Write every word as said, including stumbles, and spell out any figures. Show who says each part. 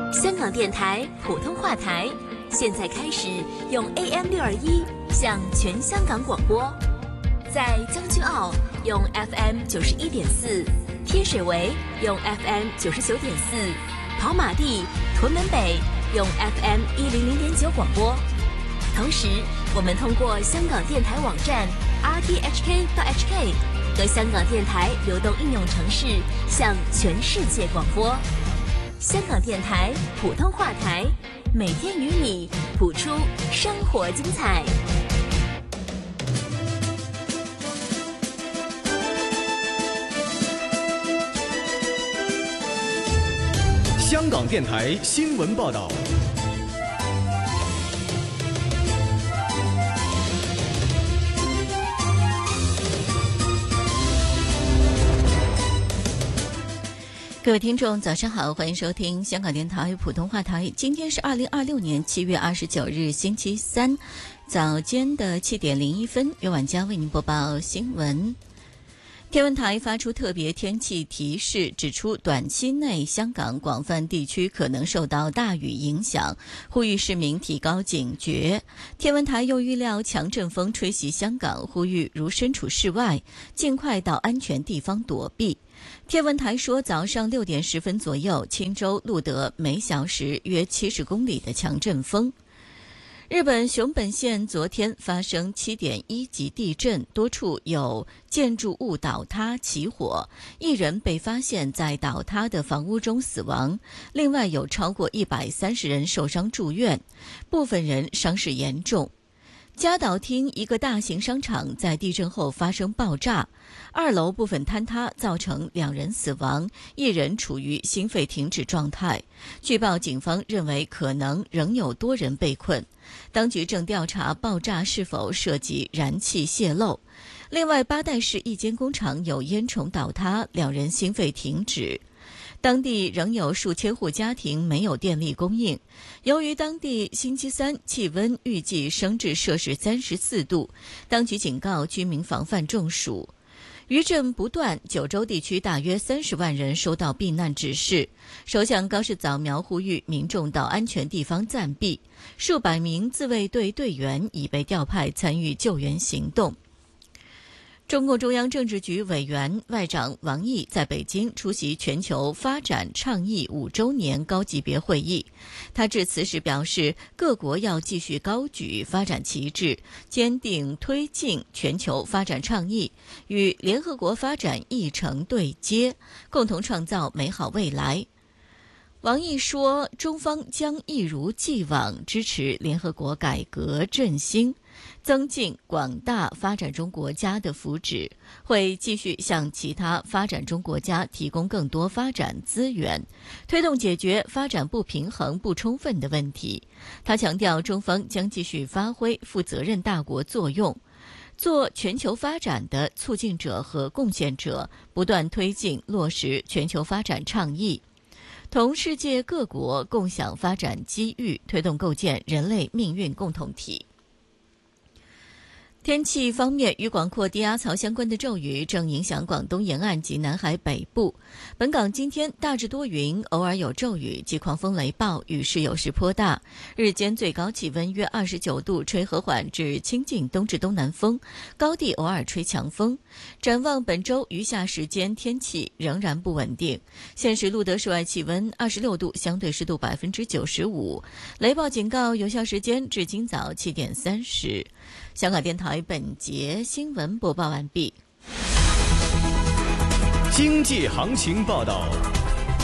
Speaker 1: 香港电台普通话台，现在开始用 A M 六二一向全香港广播，在将军澳用 F M 九十一点四，天水围用 F M 九十九点四，跑马地、屯门北用 F M 一零零点九广播。同时，我们通过香港电台网站 r t h k dot h k 和香港电台流动应用程式向全世界广播。香港电台普通话台，每天与你谱出生活精彩。
Speaker 2: 香港电台新闻报道。
Speaker 3: 各位听众早上好，欢迎收听香港电台普通话台。今天是二零二六年七月二十九日星期三早间的七点零一分，由晚间为您播报新闻。天文台发出特别天气提示，指出短期内香港广泛地区可能受到大雨影响，呼吁市民提高警觉。天文台又预料强阵风吹袭香港，呼吁如身处室外，尽快到安全地方躲避。天文台说，早上六点十分左右，青州录得每小时约七十公里的强阵风。日本熊本县昨天发生七点一级地震，多处有建筑物倒塌起火，一人被发现在倒塌的房屋中死亡，另外有超过一百三十人受伤住院，部分人伤势严重。嘉岛町一个大型商场在地震后发生爆炸，二楼部分坍塌，造成两人死亡，一人处于心肺停止状态。据报，警方认为可能仍有多人被困，当局正调查爆炸是否涉及燃气泄漏。另外，八代市一间工厂有烟囱倒塌，两人心肺停止。当地仍有数千户家庭没有电力供应。由于当地星期三气温预计升至摄氏三十四度，当局警告居民防范中暑。余震不断，九州地区大约三十万人收到避难指示。首相高市早苗呼吁民众到安全地方暂避，数百名自卫队队员已被调派参与救援行动。中共中央政治局委员外长王毅在北京出席全球发展倡议五周年高级别会议。他致辞时表示，各国要继续高举发展旗帜，坚定推进全球发展倡议，与联合国发展议程对接，共同创造美好未来。王毅说，中方将一如既往支持联合国改革振兴，增进广大发展中国家的福祉，会继续向其他发展中国家提供更多发展资源，推动解决发展不平衡不充分的问题。他强调，中方将继续发挥负责任大国作用，做全球发展的促进者和贡献者，不断推进落实全球发展倡议，同世界各国共享发展机遇，推动构建人类命运共同体。天气方面，与广阔低压槽相关的骤雨正影响广东沿岸及南海北部。本港今天大致多云，偶尔有骤雨及狂风雷暴，雨势有时颇大。日间最高气温约二十九度，吹和缓至清劲东至东南风，高地偶尔吹强风。展望本周余下时间，天气仍然不稳定。现时录得室外气温二十六度，相对湿度百分之九十五。雷暴警告有效时间至今早七点三十。香港电台本节新闻播报完毕。
Speaker 2: 经济行情报道。